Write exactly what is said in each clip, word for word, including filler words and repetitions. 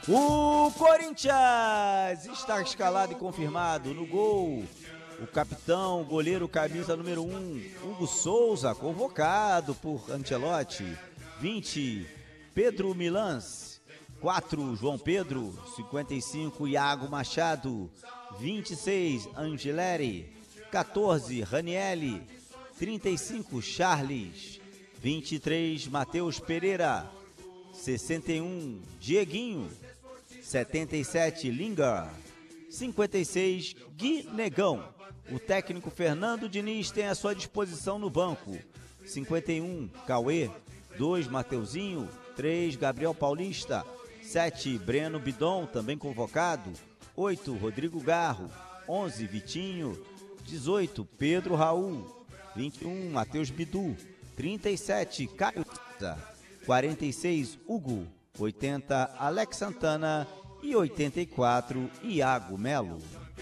O Corinthians está escalado e confirmado no gol. O capitão, goleiro camisa número um, Hugo Souza, convocado por Ancelotti. vinte, Pedro Milans. quatro, João Pedro. cinquenta e cinco, Iago Machado. vinte e seis, Angeleri. quatorze, Ranielli. trinta e cinco, Charles. vinte e três, Matheus Pereira. sessenta e um, Dieguinho. setenta e sete, Lingar. cinquenta e seis, Gui Negão. O técnico Fernando Diniz tem à sua disposição no banco. cinquenta e um, Cauê. dois, Mateuzinho. três, Gabriel Paulista. sete, Breno Bidon, também convocado. oito, Rodrigo Garro. onze, Vitinho. dezoito, Pedro Raul. vinte e um, Matheus Bidu. trinta e sete, Caio. quarenta e seis, Hugo. oitenta, Alex Santana. E oitenta e quatro, Iago Melo.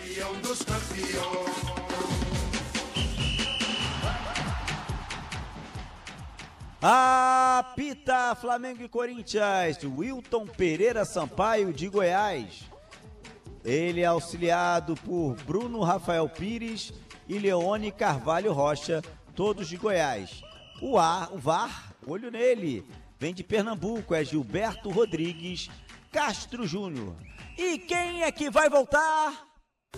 Apita Flamengo e Corinthians, Wilton Pereira Sampaio de Goiás. Ele é auxiliado por Bruno Rafael Pires e Leone Carvalho Rocha, todos de Goiás. O, A, o V A R, olho nele, vem de Pernambuco, é Gilberto Rodrigues Castro Júnior. E quem é que vai voltar?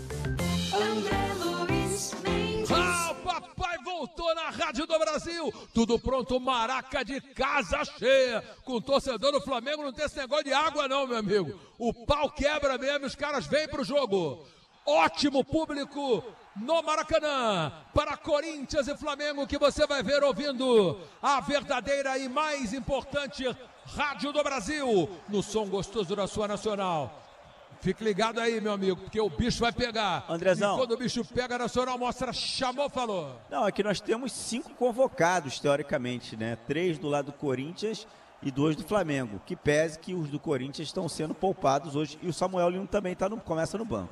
André Luiz Mendes. Ah, o papai voltou na Rádio do Brasil. Tudo pronto, Maraca de casa cheia. Com o torcedor do Flamengo não tem esse negócio de água não, meu amigo. O pau quebra mesmo, os caras vêm pro jogo. Ótimo público no Maracanã, para Corinthians e Flamengo, que você vai ver ouvindo a verdadeira e mais importante Rádio do Brasil, no som gostoso da sua Nacional. Fique ligado aí, meu amigo, porque o bicho vai pegar. Andrezão. E quando o bicho pega, a Nacional mostra, chamou, falou. Não, aqui nós temos cinco convocados, teoricamente, né? Três do lado do Corinthians e dois do Flamengo. Que pese que os do Corinthians estão sendo poupados hoje. E o Samuel Lino também tá no, começa no banco.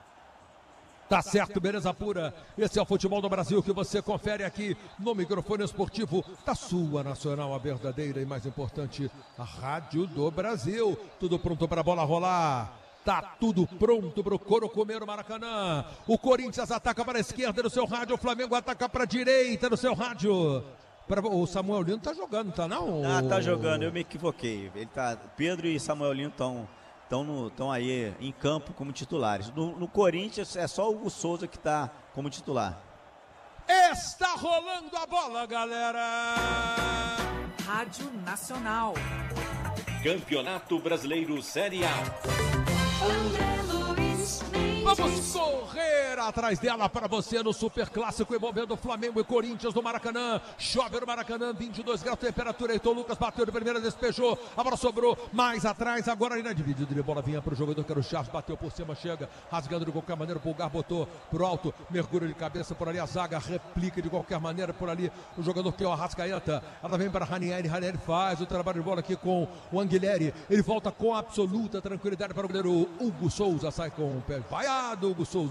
Tá certo, beleza pura. Esse é o Futebol do Brasil que você confere aqui no microfone esportivo da sua Nacional, a verdadeira e mais importante, a Rádio do Brasil. Tudo pronto para a bola rolar. Tá tudo pronto para o couro comer o Maracanã. O Corinthians ataca para a esquerda no seu rádio, o Flamengo ataca para a direita no seu rádio. Pra, o Samuel Lino tá jogando, tá não? Ah, tá jogando, eu me equivoquei. Ele tá, Pedro e Samuel Lino estão estão aí em campo como titulares. No, no Corinthians é só o Hugo Souza que está como titular. Está rolando a bola, galera! Rádio Nacional. Campeonato Brasileiro Série A. André Luiz Mendes. Vamos correr atrás dela para você no Super Clássico envolvendo Flamengo e Corinthians no Maracanã. Chove no Maracanã, vinte e dois graus, temperatura. Heitor Lucas bateu de primeira, despejou. A bola sobrou mais atrás. Agora ainda dividido de bola vinha para o jogador que era o Charles. Bateu por cima, chega rasgando de qualquer maneira. O Pulgar botou pro alto, mergulho de cabeça por ali. A zaga replica de qualquer maneira por ali. O jogador que é o Arrascaeta. Ela vem para Ranieri. Ranieri faz o trabalho de bola aqui com o Anguilleri. Ele volta com absoluta tranquilidade para o goleiro Hugo Souza. Sai com o pé vaiado, Hugo Souza.